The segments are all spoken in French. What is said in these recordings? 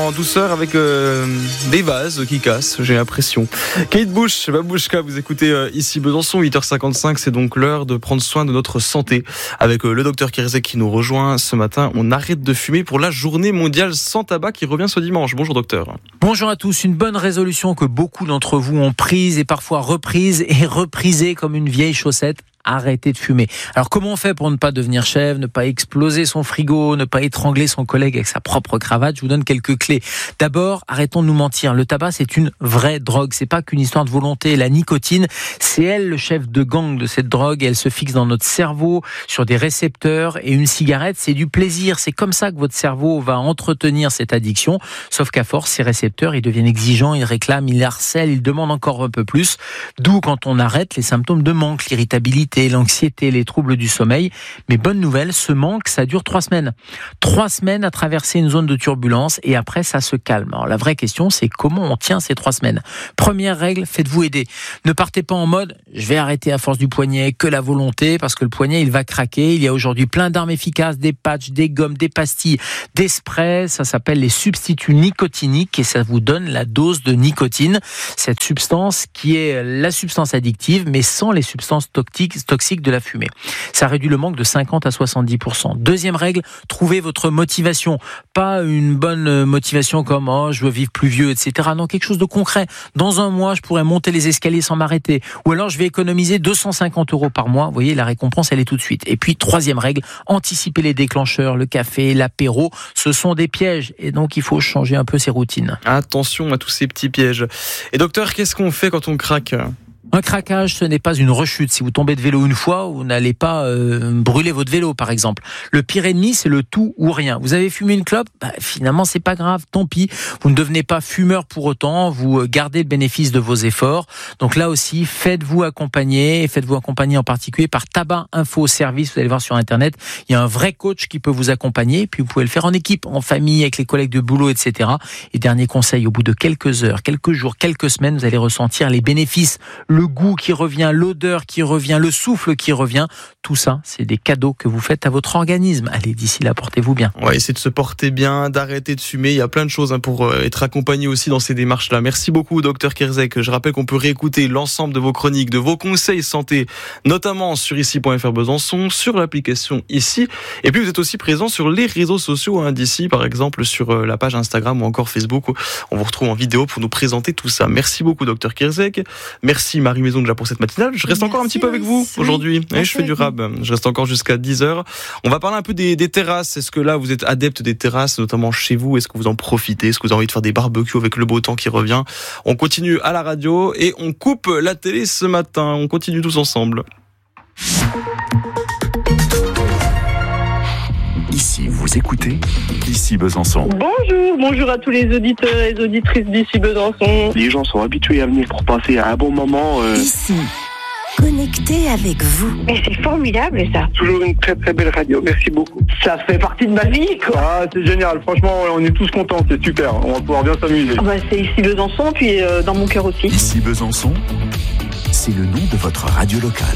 en douceur avec des vases qui cassent, j'ai l'impression. Kate Bush, Babouchka, vous écoutez ici Besançon, 8h55, c'est donc l'heure de prendre soin de notre santé. Avec le docteur Kérzek qui nous rejoint ce matin, on arrête de fumer pour la journée mondiale sans tabac qui revient ce dimanche. Bonjour docteur. Bonjour à tous, une bonne résolution que beaucoup d'entre vous ont prise et parfois reprise et reprisée comme une vieille chaussette. Arrêtez de fumer. Alors comment on fait pour ne pas devenir chèvre, ne pas exploser son frigo, ne pas étrangler son collègue avec sa propre cravate? Je vous donne quelques clés. D'abord, arrêtons de nous mentir. Le tabac, c'est une vraie drogue. C'est pas qu'une histoire de volonté. La nicotine, c'est elle le chef de gang de cette drogue. Elle se fixe dans notre cerveau sur des récepteurs. Et une cigarette, c'est du plaisir. C'est comme ça que votre cerveau va entretenir cette addiction. Sauf qu'à force, ces récepteurs, ils deviennent exigeants, ils réclament, ils harcèlent, ils demandent encore un peu plus. D'où, quand on arrête, les symptômes de manque, l'irritabilité, l'anxiété, les troubles du sommeil. Mais bonne nouvelle, ce manque, ça dure 3 semaines. 3 semaines à traverser une zone de turbulence et après, ça se calme. Alors, la vraie question, c'est comment on tient ces 3 semaines. Première règle, faites-vous aider. Ne partez pas en mode, je vais arrêter à force du poignet, que la volonté, parce que le poignet, il va craquer. Il y a aujourd'hui plein d'armes efficaces, des patchs, des gommes, des pastilles, des sprays. Ça s'appelle les substituts nicotiniques et ça vous donne la dose de nicotine. Cette substance qui est la substance addictive, mais sans les substances toxiques de la fumée. Ça réduit le manque de 50 à 70%. Deuxième règle, trouvez votre motivation. Pas une bonne motivation comme « oh, je veux vivre plus vieux », etc. Non, quelque chose de concret. Dans un mois, je pourrais monter les escaliers sans m'arrêter. Ou alors, je vais économiser 250 € par mois. Vous voyez, la récompense, elle est tout de suite. Et puis, troisième règle, anticiper les déclencheurs, le café, l'apéro. Ce sont des pièges. Et donc, il faut changer un peu ses routines. Attention à tous ces petits pièges. Et docteur, qu'est-ce qu'on fait quand on craque ? Un craquage, ce n'est pas une rechute. Si vous tombez de vélo une fois, vous n'allez pas brûler votre vélo, par exemple. Le pire ennemi, c'est le tout ou rien. Vous avez fumé une clope, finalement, c'est pas grave, tant pis. Vous ne devenez pas fumeur pour autant, vous gardez le bénéfice de vos efforts. Donc là aussi, faites-vous accompagner en particulier par Tabac Info Service. Vous allez voir sur Internet, il y a un vrai coach qui peut vous accompagner. Puis vous pouvez le faire en équipe, en famille, avec les collègues de boulot, etc. Et dernier conseil, au bout de quelques heures, quelques jours, quelques semaines, vous allez ressentir les bénéfices. Le goût qui revient, l'odeur qui revient, le souffle qui revient, tout ça, c'est des cadeaux que vous faites à votre organisme. Allez, d'ici là, portez-vous bien. On va essayer de se porter bien, d'arrêter de fumer. Il y a plein de choses pour être accompagné aussi dans ces démarches-là. Merci beaucoup, docteur Kérzek. Je rappelle qu'on peut réécouter l'ensemble de vos chroniques, de vos conseils santé, notamment sur ici.fr Besançon, sur l'application Ici. Et puis, vous êtes aussi présent sur les réseaux sociaux d'Ici, par exemple, sur la page Instagram ou encore Facebook. On vous retrouve en vidéo pour nous présenter tout ça. Merci beaucoup, docteur Kérzek. Merci, Marie Maison déjà pour cette matinale. Je reste encore un petit peu avec vous aujourd'hui. Oui, je fais du rab. Je reste encore jusqu'à 10h. On va parler un peu des terrasses. Est-ce que là vous êtes adepte des terrasses, notamment chez vous? Est-ce que vous en profitez? Est-ce que vous avez envie de faire des barbecues avec le beau temps qui revient? On continue à la radio et on coupe la télé ce matin. On continue tous ensemble. Ici, vous écoutez Ici Besançon. Bonjour à tous les auditeurs et les auditrices d'Ici Besançon. Les gens sont habitués à venir pour passer un bon moment. Ici, connecté avec vous. Mais c'est formidable ça. Toujours une très très belle radio, merci beaucoup. Ça fait partie de ma vie quoi. Ah, c'est génial, franchement on est tous contents, c'est super, on va pouvoir bien s'amuser. C'est Ici Besançon, puis dans mon cœur aussi. Ici Besançon, c'est le nom de votre radio locale.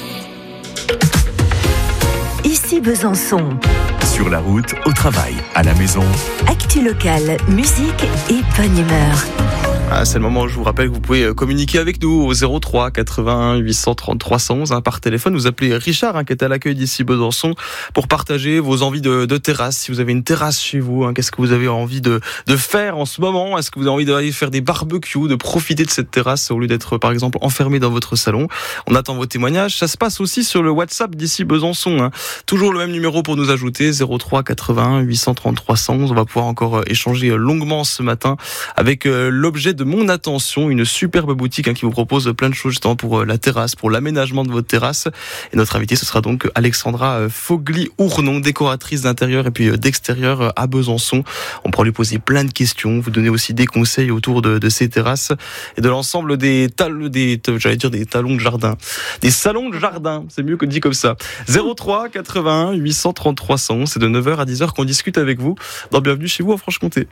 Ici Besançon. Sur la route, au travail, à la maison. Actu locale, musique et bonne humeur. C'est le moment où je vous rappelle que vous pouvez communiquer avec nous au 03 81 830 311 par téléphone. Vous appelez Richard qui est à l'accueil d'Ici Besançon pour partager vos envies de terrasse. Si vous avez une terrasse chez vous, qu'est-ce que vous avez envie de faire en ce moment? Est-ce que vous avez envie d'aller faire des barbecues, de profiter de cette terrasse au lieu d'être par exemple enfermé dans votre salon? On attend vos témoignages. Ça se passe aussi sur le WhatsApp d'Ici Besançon. Toujours le même numéro pour nous ajouter, 03 81 830 311. On va pouvoir encore échanger longuement ce matin avec l'objet de mon attention, une superbe boutique qui vous propose plein de choses justement pour la terrasse, pour l'aménagement de votre terrasse. Et notre invitée, ce sera donc Alexandra Fogli-Ournon, décoratrice d'intérieur et puis d'extérieur à Besançon. On pourra lui poser plein de questions, vous donner aussi des conseils autour de ces terrasses et de l'ensemble des talons de jardin. Des salons de jardin, c'est mieux que dit comme ça. 03 81 830 311, c'est de 9h à 10h qu'on discute avec vous dans Bienvenue chez vous en Franche-Comté.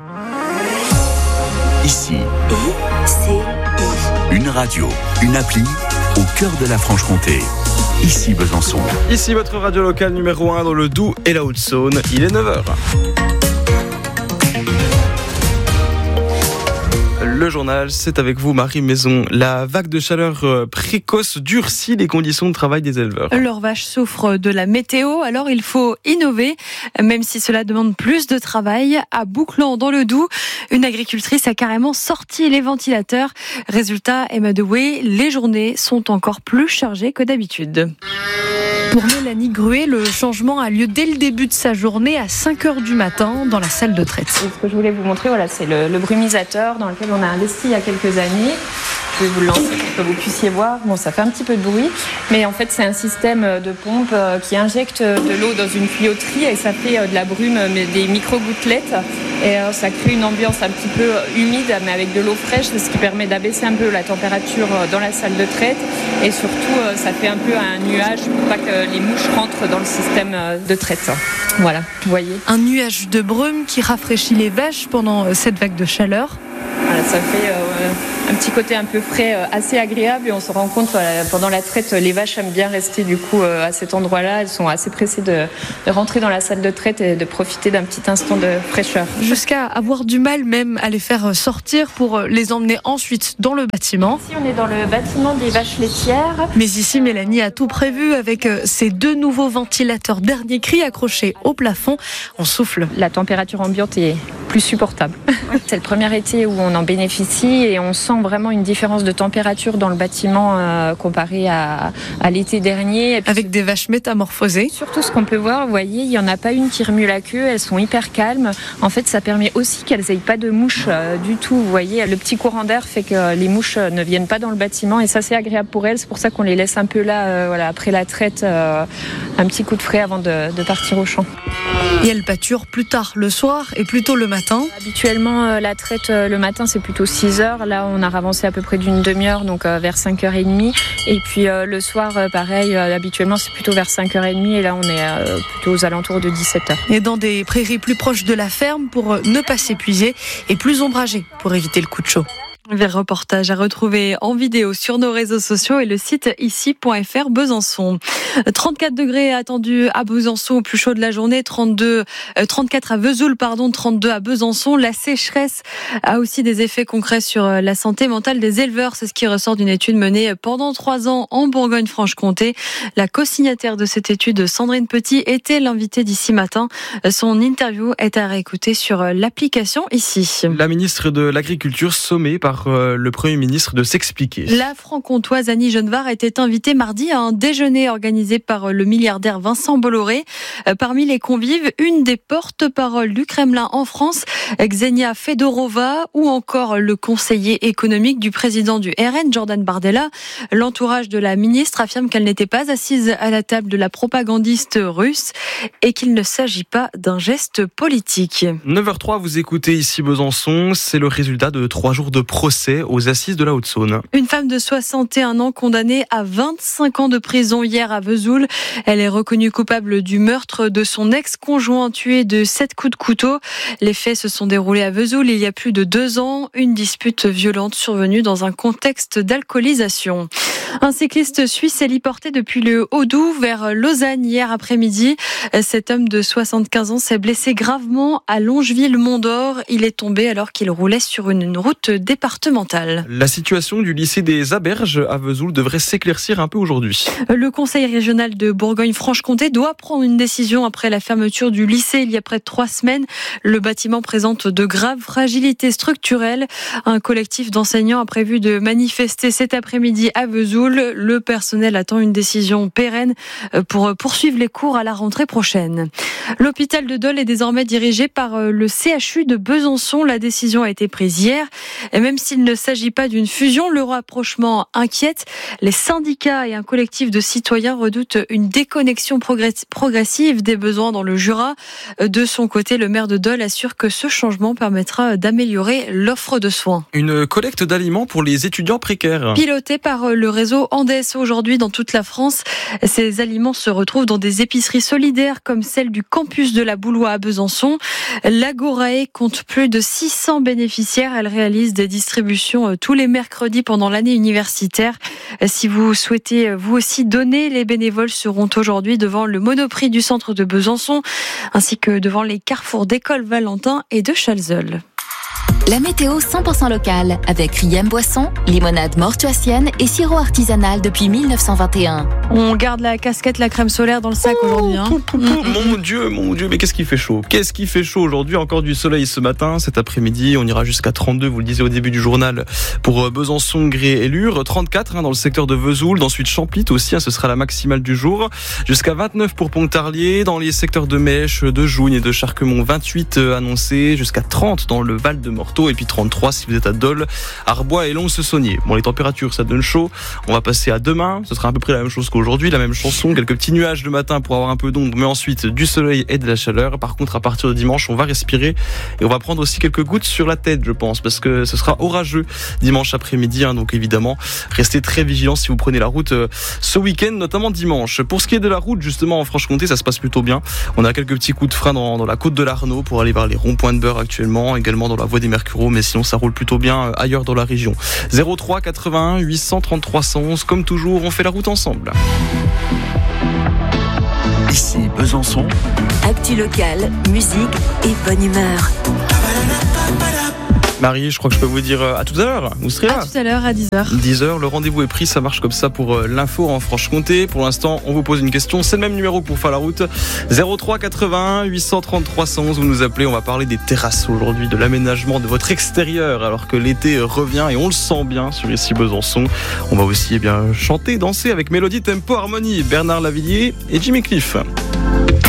Ici, une radio, une appli au cœur de la Franche-Comté. Ici Besançon. Ici votre radio locale numéro 1 dans le Doubs et la Haute-Saône. Il est 9h. Le journal, c'est avec vous Marie Maison. La vague de chaleur précoce durcit les conditions de travail des éleveurs. Leurs vaches souffrent de la météo, alors il faut innover, même si cela demande plus de travail. À Bouclan, dans le Doubs, une agricultrice a carrément sorti les ventilateurs. Résultat, Emma Dewey, les journées sont encore plus chargées que d'habitude. Pour Mélanie Gruet, le changement a lieu dès le début de sa journée à 5h du matin dans la salle de traite. Et ce que je voulais vous montrer, c'est le brumisateur dans lequel on a investi il y a quelques années. Je vais vous le lancer pour que vous puissiez voir. Bon, ça fait un petit peu de bruit, mais en fait, c'est un système de pompe qui injecte de l'eau dans une tuyauterie et ça fait de la brume, mais des micro-gouttelettes. Et ça crée une ambiance un petit peu humide, mais avec de l'eau fraîche, ce qui permet d'abaisser un peu la température dans la salle de traite. Et surtout, ça fait un peu un nuage pour pas que les mouches rentrent dans le système de traite. Voilà, vous voyez. Un nuage de brume qui rafraîchit les vaches pendant cette vague de chaleur. Voilà, ça fait un petit côté un peu frais, assez agréable, et on se rend compte pendant la traite, les vaches aiment bien rester du coup à cet endroit-là. Elles sont assez pressées de rentrer dans la salle de traite et de profiter d'un petit instant de fraîcheur. Jusqu'à avoir du mal même à les faire sortir pour les emmener ensuite dans le bâtiment. Ici, on est dans le bâtiment des vaches laitières. Mais ici, Mélanie a tout prévu avec ces 2 nouveaux ventilateurs dernier cri accrochés au plafond. On souffle. La température ambiante est plus supportable. C'est le premier été où on en bénéficie et on sent vraiment une différence de température dans le bâtiment comparé à l'été dernier. Et puis, avec des vaches métamorphosées. Surtout ce qu'on peut voir, vous voyez, il n'y en a pas une qui remue la queue, elles sont hyper calmes. En fait, ça permet aussi qu'elles n'aient pas de mouches du tout. Vous voyez, le petit courant d'air fait que les mouches ne viennent pas dans le bâtiment et ça, c'est agréable pour elles. C'est pour ça qu'on les laisse un peu là, après la traite, un petit coup de frais avant de partir au champ. Et elles pâturent plus tard le soir et plus tôt le matin. Habituellement, la traite le matin, c'est plutôt 6h. Là, on a avancé à peu près d'une demi-heure, donc vers 5h30. Et puis le soir, pareil, habituellement, c'est plutôt vers 5h30. Et là, on est plutôt aux alentours de 17h. Et dans des prairies plus proches de la ferme pour ne pas s'épuiser et plus ombragées pour éviter le coup de chaud. Les reportages à retrouver en vidéo sur nos réseaux sociaux et le site ici.fr Besançon. 34 degrés attendus à Besançon au plus chaud de la journée, 34 à Vesoul, 32 à Besançon. La sécheresse a aussi des effets concrets sur la santé mentale des éleveurs. C'est ce qui ressort d'une étude menée pendant 3 ans en Bourgogne-Franche-Comté. La co-signataire de cette étude, Sandrine Petit, était l'invitée d'ici matin. Son interview est à réécouter sur l'application ici. La ministre de l'Agriculture sommée par le Premier ministre de s'expliquer. La franc-comtoise Annie Genevard était invitée mardi à un déjeuner organisé par le milliardaire Vincent Bolloré. Parmi les convives, une des porte-paroles du Kremlin en France, Ksenia Fedorova, ou encore le conseiller économique du président du RN, Jordan Bardella. L'entourage de la ministre affirme qu'elle n'était pas assise à la table de la propagandiste russe et qu'il ne s'agit pas d'un geste politique. 9h03, vous écoutez ici Besançon. C'est le résultat de 3 jours de procès aux assises de la Haute-Saône. Une femme de 61 ans condamnée à 25 ans de prison hier à Vesoul. Elle est reconnue coupable du meurtre de son ex-conjoint tué de 7 coups de couteau. Les faits se sont déroulés à Vesoul il y a plus de 2 ans. Une dispute violente survenue dans un contexte d'alcoolisation. Un cycliste suisse est héliporté depuis le Haut-Doubs vers Lausanne hier après-midi. Cet homme de 75 ans s'est blessé gravement à Longeville-Mont-d'Or. Il est tombé alors qu'il roulait sur une route départementale. La situation du lycée des Aberges à Vesoul devrait s'éclaircir un peu aujourd'hui. Le conseil régional de Bourgogne-Franche-Comté doit prendre une décision après la fermeture du lycée il y a près de 3 semaines. Le bâtiment présente de graves fragilités structurelles. Un collectif d'enseignants a prévu de manifester cet après-midi à Vesoul. Le personnel attend une décision pérenne pour poursuivre les cours à la rentrée prochaine. L'hôpital de Dole est désormais dirigé par le CHU de Besançon. La décision a été prise hier. Et même s'il ne s'agit pas d'une fusion, le rapprochement inquiète. Les syndicats et un collectif de citoyens redoutent une déconnexion progressive des besoins dans le Jura. De son côté, le maire de Dole assure que ce changement permettra d'améliorer l'offre de soins. Une collecte d'aliments pour les étudiants précaires. Pilotée par le réseau Andes aujourd'hui dans toute la France. Ces aliments se retrouvent dans des épiceries solidaires comme celle du campus de la Boulois à Besançon. L'Agorae compte plus de 600 bénéficiaires. Elle réalise des distributions tous les mercredis pendant l'année universitaire. Si vous souhaitez vous aussi donner, les bénévoles seront aujourd'hui devant le Monoprix du centre de Besançon ainsi que devant les carrefours d'École Valentin et de Chalzeul. La météo 100% locale avec Riem Boisson, limonade mortuacienne et sirop artisanal depuis 1921. On garde la casquette, la crème solaire dans le sac aujourd'hui. Mon Dieu, mais qu'est-ce qui fait chaud aujourd'hui, encore du soleil ce matin, cet après-midi, on ira jusqu'à 32, vous le disiez au début du journal, pour Besançon, Gré et Lure, 34 dans le secteur de Vesoul, ensuite Champlit aussi, ce sera la maximale du jour, jusqu'à 29 pour Pontarlier, dans les secteurs de Mèche, de Jougne et de Charquemont, 28 annoncés, jusqu'à 30 dans le Val de Morteau, et puis 33 si vous êtes à Dole, Arbois et Lons-le-Saunier. Bon, les températures, ça donne chaud, on va passer à demain, ce sera à peu près la même chose qu'aujourd'hui, la même chanson, quelques petits nuages le matin pour avoir un peu d'ombre, mais ensuite du soleil et de la chaleur. Par contre, à partir de dimanche, on va respirer et on va prendre aussi quelques gouttes sur la tête, je pense, parce que ce sera orageux dimanche après-midi, donc évidemment, restez très vigilants si vous prenez la route ce week-end, notamment dimanche. Pour ce qui est de la route, justement, en Franche-Comté, ça se passe plutôt bien. On a quelques petits coups de frein dans la côte de l'Arnaud pour aller vers les ronds-points de Beurre actuellement, également dans la voie des Mercureaux, mais sinon ça roule plutôt bien ailleurs dans la région. 03 81 833 111, comme toujours, on fait la route ensemble. Ici Besançon. Actu locale, musique et bonne humeur. Marie, je crois que je peux vous dire à tout à l'heure. Vous serez là. À tout à l'heure, à 10h. 10h, le rendez-vous est pris, ça marche comme ça pour l'info en Franche-Comté. Pour l'instant, on vous pose une question. C'est le même numéro pour faire la route. 03 81 833 111. Vous nous appelez, on va parler des terrasses aujourd'hui, de l'aménagement de votre extérieur, alors que l'été revient et on le sent bien sur ici Besançon. On va aussi chanter, danser avec Mélodie, Tempo, Harmonie, Bernard Lavillier et Jimmy Cliff.